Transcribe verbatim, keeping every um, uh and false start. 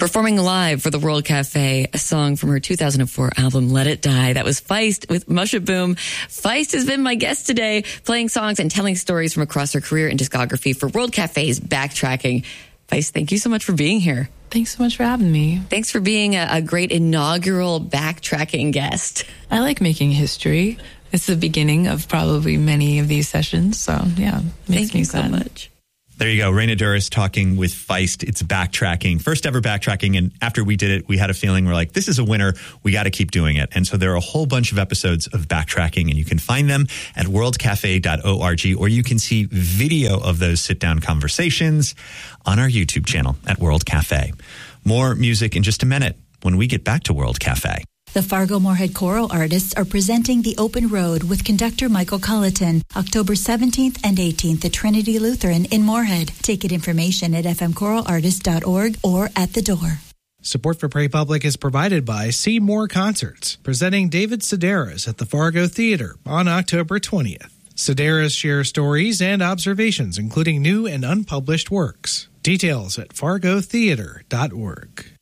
Performing live for the World Cafe, a song from her two thousand four album, Let It Die. That was Feist with Musha Boom. Feist has been my guest today, playing songs and telling stories from across her career and discography for World Cafe's Backtracking. Feist, thank you so much for being here. Thanks so much for having me. Thanks for being a, a great inaugural Backtracking guest. I like making history. It's the beginning of probably many of these sessions, so yeah, makes thank me you sad. so much. There you go. Raina Douris talking with Feist. It's Backtracking. First ever Backtracking. And after we did it, we had a feeling we're like, this is a winner. We got to keep doing it. And so there are a whole bunch of episodes of Backtracking, and you can find them at world cafe dot org, or you can see video of those sit-down conversations on our YouTube channel at World Cafe. More music in just a minute when we get back to World Cafe. The Fargo-Moorhead Choral Artists are presenting The Open Road with conductor Michael Colleton, October seventeenth and eighteenth at Trinity Lutheran in Moorhead. Ticket information at f m choral artist dot org or at the door. Support for Prairie Public is provided by See More Concerts, presenting David Sedaris at the Fargo Theater on October twentieth. Sedaris shares stories and observations, including new and unpublished works. Details at fargo theater dot org.